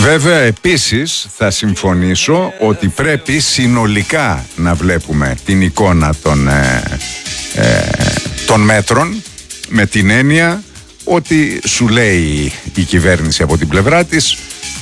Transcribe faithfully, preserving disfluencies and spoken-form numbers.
Βέβαια επίσης θα συμφωνήσω ότι πρέπει συνολικά να βλέπουμε την εικόνα των, ε, ε, των μέτρων, με την έννοια ότι σου λέει η κυβέρνηση από την πλευρά της